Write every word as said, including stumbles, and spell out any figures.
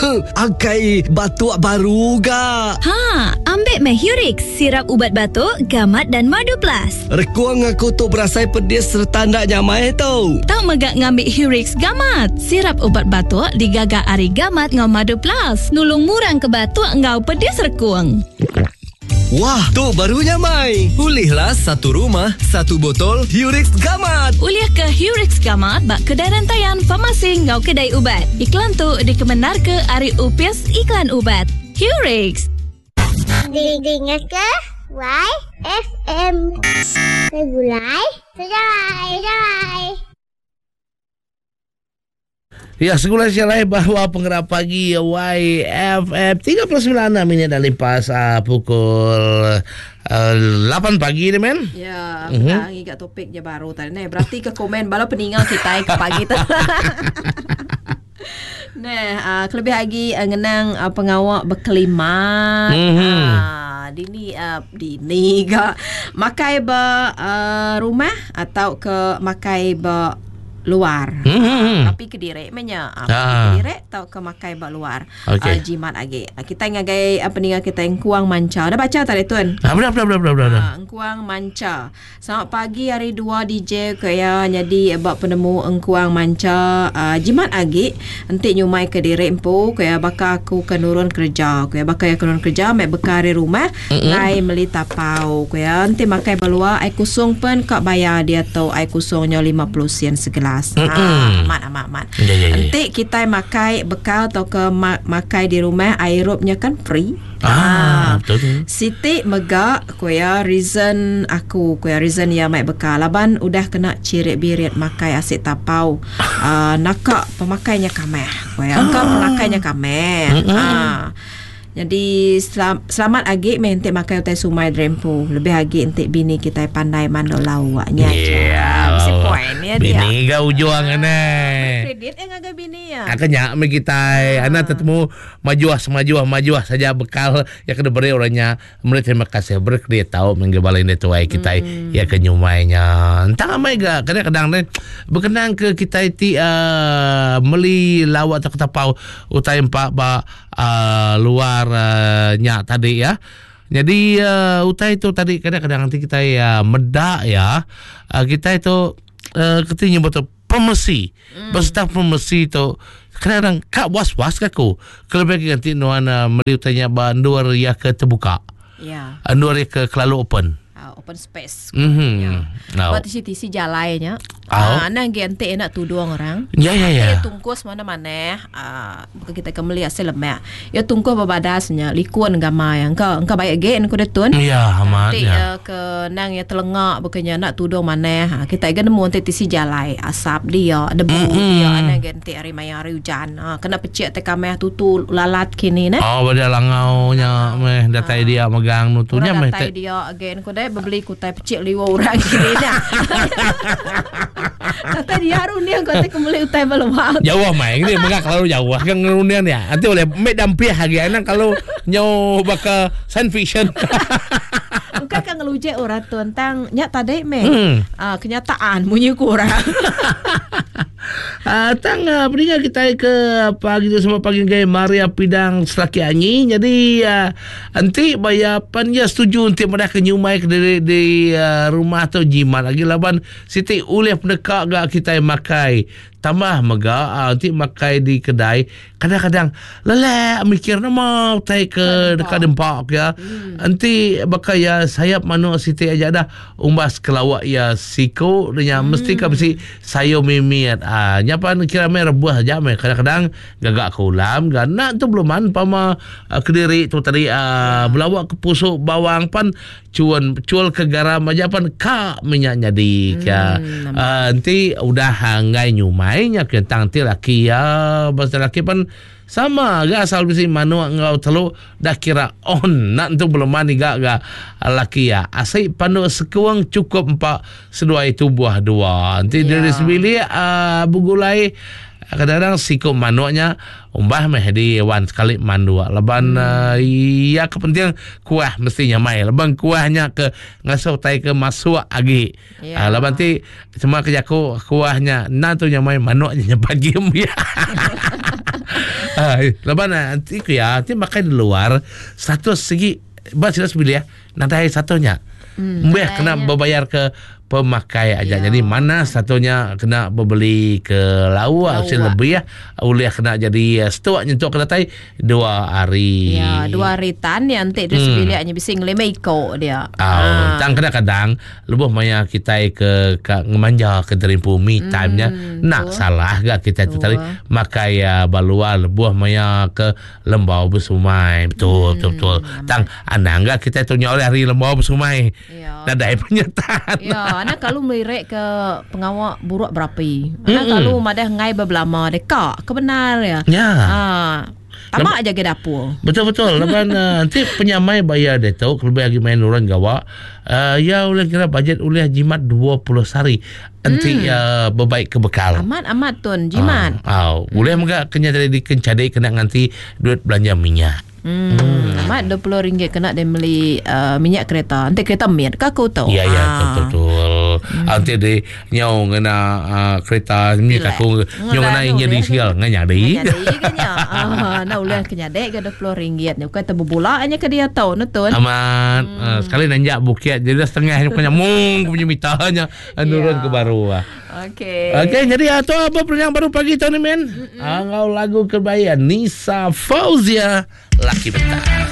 Angkai batuk baru ga. Ha, ambil meh Hurix, sirap ubat batuk, gamat dan madu plus. Rekuang aku tu berasai pedis serta ndak nyamai tau. Tak megak ngambil Hurix gamat. Sirap ubat batuk digagak ari gamat ngau madu plus. Nulung murang ke batuk ngau pedis rekuang. Wah, tu barunya Mai. Pulihlah satu rumah, satu botol Hurix Gamat. Uliah ke Hurix Gamat bak kedai rantaian farmasi ngau kedai ubat. Iklan tu dikebenar ke Ari Upis Iklan Ubat. Hurix. Dengar ke Y F M. Saya gulai, sejarai, sejarai. Ya, sekolah sialai bahawa penggerak pagi Y F M tiga puluh sembilan minit dah lepas uh, pukul uh, lapan pagi ni men. Ya, aku uh-huh. nak ingat topik je baru tadi ni. Berarti ke komen balau peninggal kita ke pagi tu. Nah, uh, kelebih lagi uh, ngenang uh, pengawak berkelimat. Mm-hmm. Uh, dini uh, dini ke makai ba uh, rumah atau ke makai ba luar. Hmm. Tapi ke direk menya. Ah, ah. Ke direk tau ke makai bak luar. Okay. Uh, jimat lagi. Uh, kita ngagai apa ni kita engkuang manca. Dah baca tadi tuan? Ah, benar benar benar benar. Uh, engkuang manca. Selamat pagi hari dua D J kaya jadi bak penemu engkuang manca. Uh, jimat lagi nanti nyumai ke direk empu kaya bakal aku ke nurun kerja. Kaya bakal ya ke nurun kerja mek bekari rumah ngai meli tapau. Kaya nanti makai beluar ai kusung pun kak bayar dia tau ai kusungnya lima puluh sen segelas. Ah, amat amat amat. Ya, ya, ya. Nanti kita makai bekal atau ke ma- makai di rumah aerobnya kan free. Ah, ah betul. Siti megak kuya reason aku kuya reason ya mai bekal laban udah kena cirit birit makai asyik tapau. Ah, nakak pemakainya kameh. Kuya angka ah. pemakainya kameh. Ah. Jadi selam, selamat agi mentik makai utai sumai drempu. Lebih agi entik bini kita pandai mando lawaknya. Yeah. Mesti poin ya dia. Bini ga ujung ana. Kredit yang agak bini ya. Akanya me kita ana tetemu majuah semajuah majuah saja bekal ya kena beri orangnya. Mereka terima kasih berkredit tahu menggebalain itu ai kita mm. ya kenyumainya. Entah mai ga kadang-kadang dan berkenang ke kita ti uh, meli lawak tak tapau utai empat ba uh, luar Uh, nyak tadi ya. Jadi uh, utai itu tadi kadang-kadang nanti kita ya medak ya. Uh, kita itu uh, ketika betul pemesi. Mm. Berstak pemesi itu kadang-kadang kak was-was kaku. Kalau bagi nanti nuana meli utainya banduar ya ke terbuka. Ya. Yeah. Banduar ya ke kelalu open. Uh, open space. Mhm. Ya. No. Buat tisi-tisi jalannya. Oh. Ah, nang gente nak tuduh orang. Ya ya ya. Ya tungkus mana-mana. Ah, bukan kita kembali asal lemak. Ya tungkus babadasnya likuan gamai. Engkau engkau baik gen ko detun. Ya amat ya. ya. Ke nang ya telengak bukannya nak tuduh mana. Ha, kita kan nemu ante tisi jalai asap dia, debu mm-hmm. dia ana gente hari maya hari hujan. Ha, kena pecik te kameh tutu lalat kini nah. Oh bada langau nya meh datai dia megang nutunya meh datai dia again ko dai beli ku tai pecik liwa orang kini dah. Kata dia harunian kau tak kembali utai beluang. Jauh main ni megak kalau jauh kan ngerunian ya. Nanti boleh make dampiah lagi anak kalau nyo baka science fiction. Bukan kan ngelujek orang tu tentang nyak tadi meh. Hmm. Uh, kenyataan bunyi kurang. Ah, tang uh, peningat kita ke pagi tu semua pagi gay Maria Pidang Selaki Anyi. Jadi uh, nanti bayapan ya setuju untuk mereka nyumai ke di, di uh, rumah atau jimat lagi laban Siti ulih pendekak gak kita yang makai. Tambah mega uh, nanti makai di kedai kadang-kadang lelak mikir nama tai ke dekat dempak ya. Hmm. Nanti bakal ya sayap manu Siti aja dah umbas kelawak ya siko dengan hmm. mesti ka mesti sayo mimiat ah nyapa kira me rebuah aja me kadang-kadang gagak kulam ganak tu belum man pama uh, Kediri tu tadi uh, belawak ke pusuk bawang pan cuan cual ke garam aja pan ka minyaknya di ya. Hmm, uh, nanti udah hangai nyumai nya kentang ti laki ya bahasa laki pan sama gak asal bisi manu ngau telu dah kira on nak tu belum mani gak gak laki ya asai pandu sekuang cukup empat sedua itu buah dua nanti yeah. Dari sebili uh, bugulai kadang-kadang siku manuaknya umbah meh di wan sekali mandua leban hmm. uh, ya kepentingan kuah mestinya mai leban kuahnya ke ngasau tai ke masuk agi yeah. uh, leban ti cuma kejaku kuahnya na tu nya mai manuaknya pagi ya. Ah, lepas nanti ku ya, nanti makan di luar satu segi bas jelas pilih ya. Nanti satunya. Hmm, Mbak kena berbayar ke pemakai aja. Ya. Jadi mana satunya kena berbeli ke lawa hasil lebih ya. Ulih kena jadi setua nyentuk kena tai dua hari. Ya, dua hari tan ya nanti dia hmm. sebiliknya bising lima iko dia. Oh, ah. Tang kadang-kadang lebuh maya kita ke, ke ngemanja ke terimpu me time-nya. Hmm, nak salah gak kita tu tadi makai uh, balua lebuh maya ke Lembau Bersumai. Betul, hmm. betul, betul. Tang anang gak kita tu nyoleh hari Lembau Bersumai. Ya. Nadai penyataan. Ya, anak kalau melirik ke pengawal buruk berapi. Anak kalau madah ngai berbelama dekak kebenar ya. Ya. Ha. Tamak aja ke dapur. Betul-betul. Lepas uh, nanti penyamai bayar dia tahu lebih lagi main orang gawa. Uh, ya oleh kira bajet oleh jimat dua puluh hari. Nanti hmm. uh, berbaik ke bekal. Amat-amat tun jimat. Ah, uh, uh, boleh enggak kena dari dikencadai kena nanti duit belanja minyak. Hmm. hmm. Amat dua puluh ringgit kena dia beli uh, minyak kereta. Nanti kereta minyak kau kau tahu. Ya ya ah. betul-betul. Hmm. Nanti dia nyau kena uh, kereta minyak aku nyau kena ingin disial nganya deh. Nganya kan ya. Ah, nak ulah kena dek ke dua puluh ringgit. Ni kata berbulanya ke dia tahu nutun. Amat. Hmm. Uh, sekali nanjak bukit jadi setengah punya mung punya mitanya nurun ke baru. Okey. Okey, jadi atau apa yang baru pagi tahun ni men? Angau lagu kebayan Nisa Fauzia Laki Betah.